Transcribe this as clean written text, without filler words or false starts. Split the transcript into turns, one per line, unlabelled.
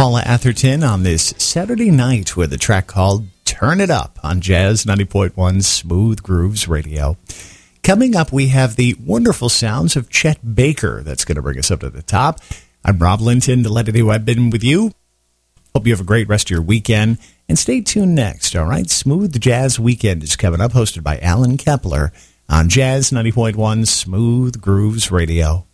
Paula Atherton on this Saturday night with a track called Turn It Up on Jazz 90.1 Smooth Grooves Radio. Coming up, we have the wonderful sounds of Chet Baker that's going to bring us up to the top. I'm Rob Linton, delighted to have been with you. Hope you have a great rest of your weekend. And stay tuned next, all right? Smooth Jazz Weekend is coming up, hosted by Alan Kepler on Jazz 90.1 Smooth Grooves Radio.